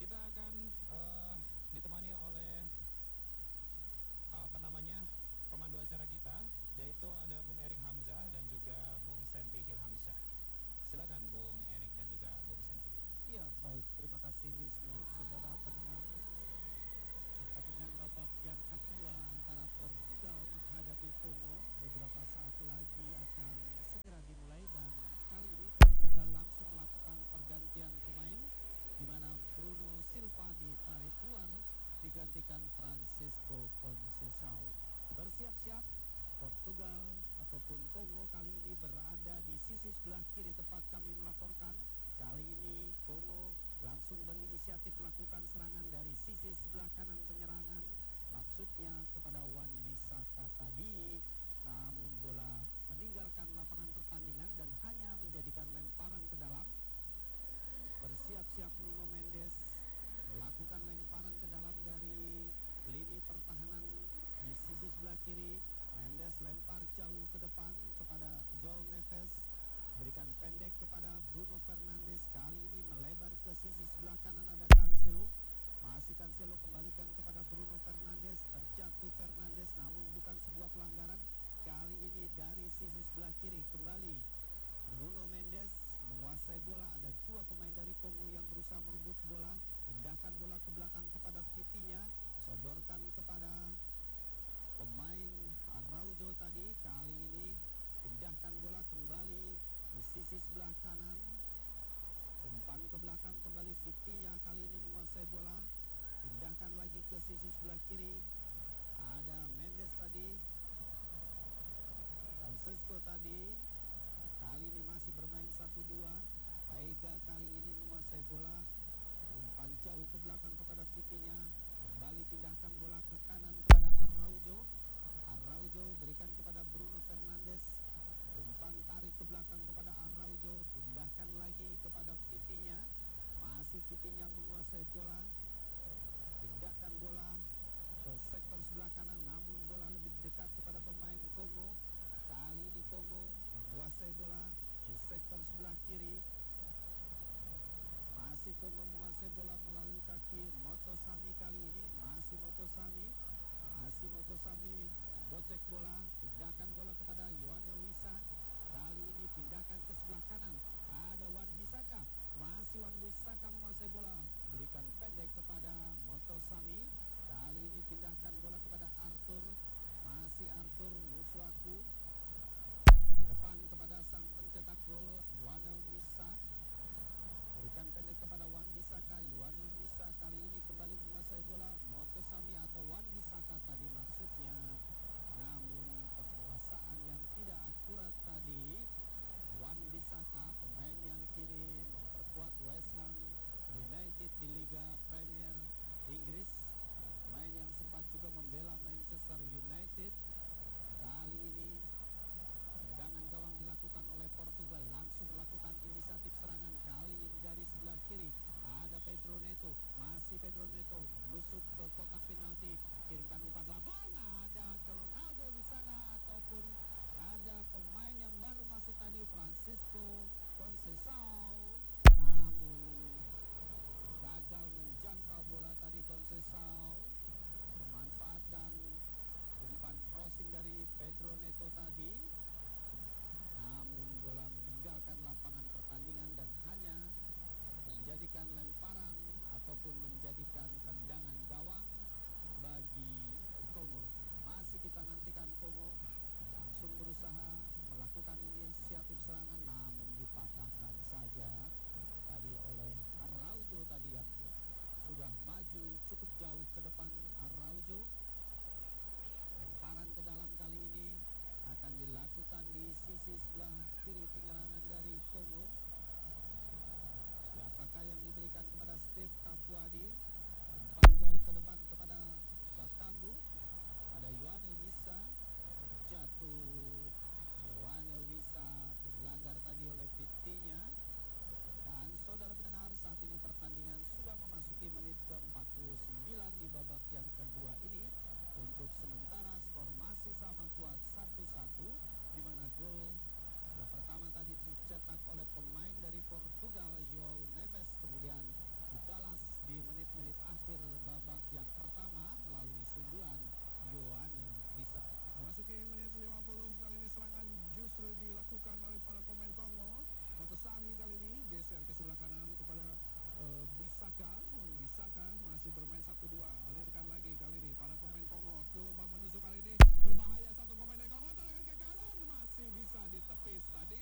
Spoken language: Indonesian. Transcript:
kita akan ditemani oleh pemandu acara kita, yaitu ada Bung Erik Hamzah dan juga Bung Senpi Hilhamsyah. Silakan Bung Erik dan juga Bung Senpi. Iya, baik. Terima kasih Wisnu, saudara pendengar. Pertandingan babak yang kedua antara Portugal menghadapi Kongo beberapa saat lagi akan segera dimulai, dan kali ini Portugal langsung melakukan pergantian pemain di mana Bruno Silva ditarik keluar digantikan Francisco Conceição. Bersiap-siap, Portugal ataupun Kongo kali ini berada di sisi sebelah kiri tempat kami melaporkan. Kali ini Kongo langsung berinisiatif melakukan serangan dari sisi sebelah kanan penyerangan, maksudnya kepada Wan Bissaka tadi, namun bola meninggalkan lapangan pertandingan dan hanya menjadikan lemparan ke dalam. Bersiap-siap Nuno Mendes melakukan lemparan ke dalam dari lini pertahanan di sisi sebelah kiri. Mendes lempar jauh ke depan kepada João Neves, berikan pendek kepada Bruno Fernandes. Kali ini melebar ke sisi sebelah kanan, ada Cancelo. Masih Cancelo kembalikan kepada Bruno Fernandes. Terjatuh Fernandes namun bukan sebuah pelanggaran. Kali ini dari sisi sebelah kiri kembali Nuno Mendes menguasai bola. Ada dua pemain dari Kongo yang berusaha merebut bola. Pindahkan bola ke belakang kepada Vitinha, sodorkan kepada pemain Araujo tadi. Kali ini pindahkan bola kembali di sisi sebelah kanan, umpan ke belakang kembali Vitinha. Kali ini menguasai bola, pindahkan lagi ke sisi sebelah kiri. Ada Mendes tadi, Francisco tadi. Kali ini masih bermain 1-2. Veiga kali ini menguasai bola, umpan jauh ke belakang kepada Vitinha. Kembali pindahkan bola ke kanan kepada Araujo. Araujo berikan kepada Bruno Fernandes. Umpan tarik ke belakang kepada Araujo. Pindahkan lagi kepada Vitinha. Masih Vitinha menguasai bola. Pindahkan bola ke sektor sebelah kanan, namun bola lebih dekat kepada pemain Kongo. Kali ini Kongo menguasai bola di sektor sebelah kiri. Masih Kongo menguasai bola melalui kaki Motosami kali ini. Masih Motosami gocek bola, pindahkan bola kepada Yoanel Wissa. Kali ini pindahkan ke sebelah kanan, ada Wan Bissaka. Masih Wan Bissaka menguasai bola, berikan pendek kepada Motosami. Kali ini pindahkan bola kepada Arthur. Masih Arthur Musuaku, depan kepada sang pencetak gol Yoanel Wissa. Berikan pendek kepada Wan Bissaka. Yoanel Wissa kali ini kembali menguasai bola. Motosami atau Wan Bissaka tadi maksudnya, namun penguasaan yang tidak akurat tadi. Wan Bissaka, pemain yang kini memperkuat West Ham United di Liga Premier Inggris, pemain yang sempat juga membela Manchester United. Kali ini tendangan gawang dilakukan oleh Portugal, langsung melakukan inisiatif serangan. Kali ini dari sebelah kiri ada Pedro Neto. Masih Pedro Neto menusuk ke kotak penalti, kirimkan umpan lambung. Ada Ronaldo di sana, ataupun ada pemain yang baru masuk tadi, Francisco Conceição, namun gagal menjangkau bola tadi. Conceição memanfaatkan umpan crossing dari Pedro Neto tadi, namun bola meninggalkan lapangan pertandingan dan hanya menjadikan lemparan ataupun menjadikan tendangan gawang bagi Kongo. Masih kita nantikan Kongo langsung berusaha melakukan inisiatif serangan, namun dipatahkan saja tadi oleh Araujo tadi yang sudah maju cukup jauh ke depan. Araujo, lemparan ke dalam kali ini akan dilakukan di sisi sebelah kiri penyerangan dari Kongo. Siapakah yang diberikan kepada Steve Kapuadi? Umpan jauh ke depan kepada Bakambu. Ada Yoanel Wissa, jatuh Yoanel Wissa, dilanggar tadi oleh Vitinha. Dan saudara pendengar, saat ini pertandingan sudah memasuki menit ke-49 di babak yang kedua ini. Untuk sementara skor masih sama kuat 1-1, di mana gol yang pertama tadi dicetak oleh pemain dari Portugal João Neves, kemudian dibalas di menit-menit akhir babak yang pertama melalui sundulan Yoane Wissa. Memasuki menit 50 kali ini serangan justru dilakukan oleh para pemain Kongo. Motosami kali ini geser ke sebelah kanan kepada Bisaka. Bisaka masih bermain 1-2. Alirkan lagi kali ini para pemain Kongo. Coba menusuk kali ini berbahaya, satu pemain dari Kongo terakhir ke kanan masih bisa ditepis tadi.